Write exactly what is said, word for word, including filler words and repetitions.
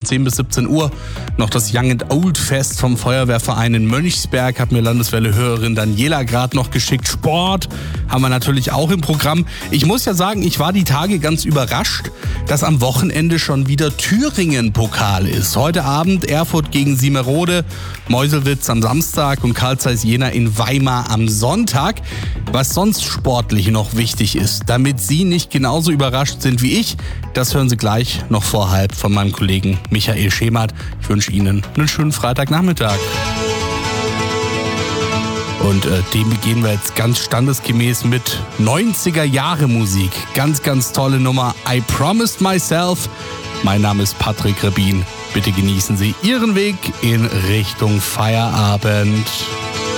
zehn bis siebzehn Uhr noch das Young and Old Fest vom Feuerwehrverein in Mönchsberg, hat mir Landeswelle-Hörerin Daniela gerade noch geschickt. Sport haben wir natürlich auch im Programm. Ich muss ja sagen, ich war die Tage ganz überrascht, dass am Wochenende schon wieder Thüringen-Pokal ist. Heute Abend Erfurt gegen Siemerode, Meuselwitz am Samstag und Carl Zeiss Jena in Weimar am Sonntag. Was sonst sportlich noch wichtig ist, damit Sie nicht genauso überrascht sind wie ich, das hören Sie gleich noch vor halb von meinem Kollegen Michael Schemert. Ich wünsche Ihnen einen schönen Freitagnachmittag. Und äh, dem begehen wir jetzt ganz standesgemäß mit neunziger-Jahre-Musik. Ganz, ganz tolle Nummer. I Promised Myself. Mein Name ist Patrick Rebin. Bitte genießen Sie Ihren Weg in Richtung Feierabend.